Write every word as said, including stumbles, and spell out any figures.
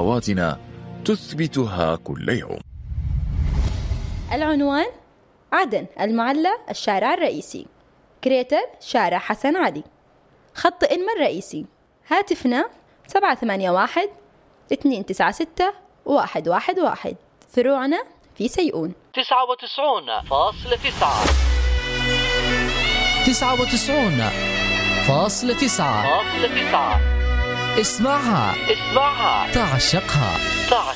خطواتنا تثبتها كل يوم. العنوان: عدن المعلى الشارع الرئيسي. كريتر: شارع حسن علي. خط إنما الرئيسي. هاتفنا سبعة ثمانية واحد اثنين تسعة ستة واحد واحد واحد. فروعنا في سيئون. تسعة وتسعون فاصلة تسعة تسعة وتسعون فاصلة تسعة. فاصلة تسعة. اسمعها اسمعها تعشقها. تعشقها.